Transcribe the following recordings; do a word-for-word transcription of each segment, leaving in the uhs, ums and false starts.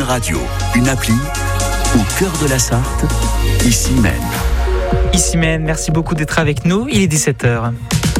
Radio, une appli au cœur de la Sarthe, ici même. Ici même, merci beaucoup d'être avec nous, il est dix-sept heures.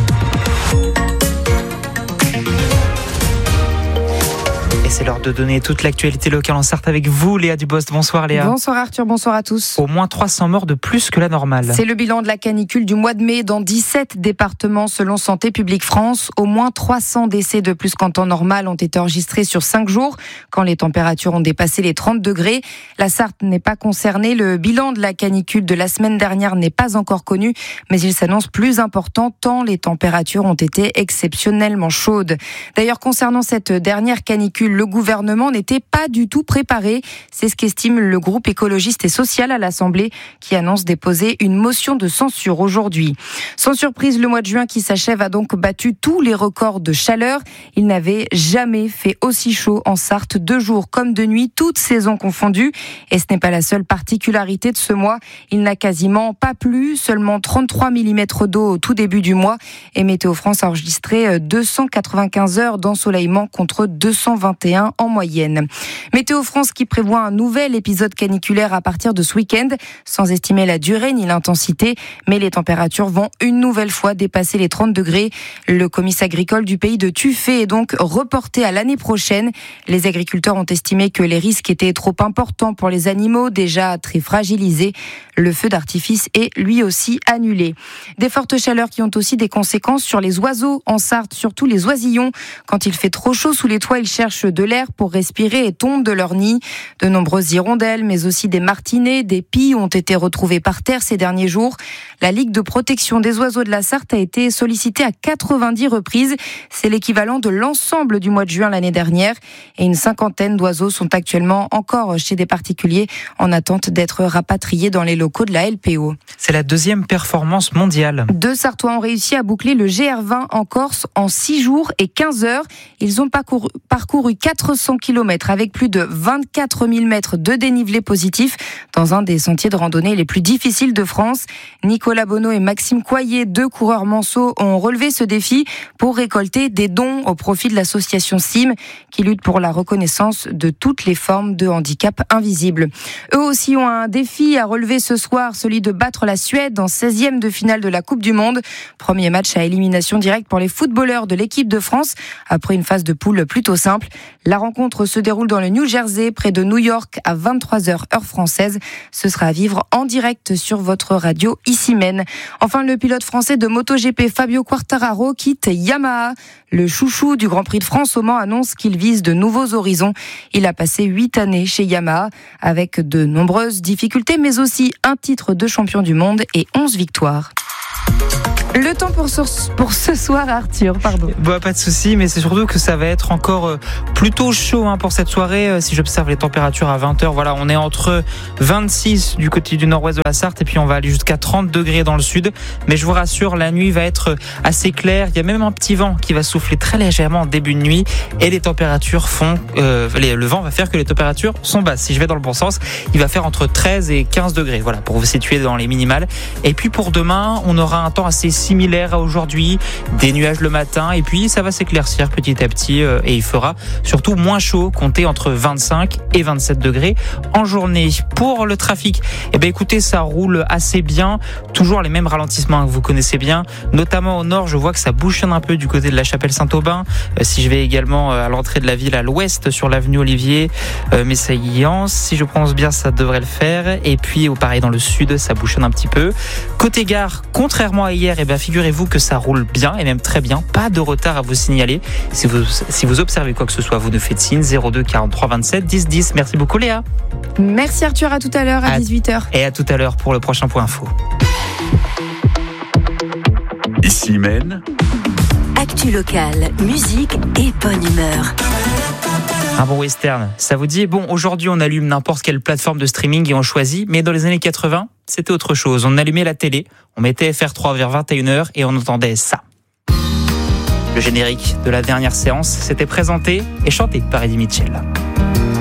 Et c'est l'heure de donner toute l'actualité locale en Sarthe avec vous, Léa Dubost. Bonsoir Léa. Bonsoir Arthur, bonsoir à tous. Au moins trois cents morts de plus que la normale. C'est le bilan de la canicule du mois de mai dans dix-sept départements selon Santé publique France. Au moins trois cents décès de plus qu'en temps normal ont été enregistrés sur cinq jours, quand les températures ont dépassé les trente degrés. La Sarthe n'est pas concernée. Le bilan de la canicule de la semaine dernière n'est pas encore connu, mais il s'annonce plus important tant les températures ont été exceptionnellement chaudes. D'ailleurs, concernant cette dernière canicule, le gouvernement n'était pas du tout préparé. C'est ce qu'estime le groupe écologiste et social à l'Assemblée, qui annonce déposer une motion de censure aujourd'hui. Sans surprise, le mois de juin qui s'achève a donc battu tous les records de chaleur. Il n'avait jamais fait aussi chaud en Sarthe, de jour comme de nuit, toutes saisons confondues. Et ce n'est pas la seule particularité de ce mois. Il n'a quasiment pas plu, seulement trente-trois millimètres d'eau au tout début du mois. Et Météo France a enregistré deux cent quatre-vingt-quinze heures d'ensoleillement contre deux cent vingt et un en moyenne. Météo France qui prévoit un nouvel épisode caniculaire à partir de ce week-end, sans estimer la durée ni l'intensité, mais les températures vont une nouvelle fois dépasser les trente degrés. Le comice agricole du pays de Tuffet est donc reporté à l'année prochaine. Les agriculteurs ont estimé que les risques étaient trop importants pour les animaux, déjà très fragilisés. Le feu d'artifice est lui aussi annulé. Des fortes chaleurs qui ont aussi des conséquences sur les oiseaux en Sarthe, surtout les oisillons. Quand il fait trop chaud sous les toits, ils cherchent de l'air pour respirer et tombent de leur nid. De nombreuses hirondelles, mais aussi des martinets, des pies ont été retrouvées par terre ces derniers jours. La Ligue de protection des oiseaux de la Sarthe a été sollicitée à quatre-vingt-dix reprises. C'est l'équivalent de l'ensemble du mois de juin l'année dernière. Et une cinquantaine d'oiseaux sont actuellement encore chez des particuliers en attente d'être rapatriés dans les locaux de la L P O. C'est la deuxième performance mondiale. Deux Sartois ont réussi à boucler le G R vingt en Corse en six jours et quinze heures. Ils ont parcouru, parcouru quatre cents kilomètres avec plus de vingt-quatre mille mètres de dénivelé positif dans un des sentiers de randonnée les plus difficiles de France. Nicolas Bonneau et Maxime Coyer, deux coureurs manceaux, ont relevé ce défi pour récolter des dons au profit de l'association C I M qui lutte pour la reconnaissance de toutes les formes de handicap invisible. Eux aussi ont un défi à relever ce soir, celui de battre la Suède en seizième de finale de la Coupe du Monde. Premier match à élimination directe pour les footballeurs de l'équipe de France après une phase de poule plutôt simple. La rencontre se déroule dans le New Jersey, près de New York, à vingt-trois heures heure française. Ce sera à vivre en direct sur votre radio ici même. Enfin, le pilote français de MotoGP Fabio Quartararo quitte Yamaha. Le chouchou du Grand Prix de France au Mans annonce qu'il vise de nouveaux horizons. Il a passé huit années chez Yamaha avec de nombreuses difficultés, mais aussi un titre de champion du monde et onze victoires. Le temps pour ce, pour ce soir, Arthur, pardon. Bah, pas de souci, mais c'est surtout que ça va être encore euh, plutôt chaud hein, pour cette soirée. Euh, si j'observe les températures à vingt heures, voilà, on est entre vingt-six du côté du nord-ouest de la Sarthe et puis on va aller jusqu'à trente degrés dans le sud. Mais je vous rassure, la nuit va être assez claire. Il y a même un petit vent qui va souffler très légèrement en début de nuit et les températures font, euh, les, le vent va faire que les températures sont basses. Si je vais dans le bon sens, il va faire entre treize et quinze degrés. Voilà, pour vous situer dans les minimales. Et puis pour demain, on aura un temps assez similaire à aujourd'hui, des nuages le matin et puis ça va s'éclaircir petit à petit euh, et il fera surtout moins chaud, comptez entre vingt-cinq et vingt-sept degrés en journée. Pour le trafic, eh bien écoutez, ça roule assez bien, toujours les mêmes ralentissements que vous connaissez bien, notamment au nord, je vois que ça bouchonne un peu du côté de la Chapelle Saint-Aubin. Euh, si je vais également euh, à l'entrée de la ville à l'ouest sur l'avenue Olivier euh, Messaillan, si je pense bien ça devrait le faire, et puis au pareil dans le sud ça bouchonne un petit peu. Côté gare, contrairement à hier, eh bien figurez-vous que ça roule bien et même très bien, pas de retard à vous signaler. Si vous, si vous observez quoi que ce soit, vous nous faites signe. Zéro deux quarante-trois vingt-sept dix dix. Merci beaucoup Léa. Merci Arthur, à tout à l'heure à, à dix-huit heures. Et à tout à l'heure pour le prochain point info. Ici Maine. Actu locale, musique et bonne humeur. Un bon western, ça vous dit? Bon, aujourd'hui on allume n'importe quelle plateforme de streaming et on choisit, mais dans les années quatre-vingts, c'était autre chose. On allumait la télé, on mettait F R trois vers vingt et une heures et on entendait ça. Le générique de la dernière séance, c'était présenté et chanté par Eddie Mitchell.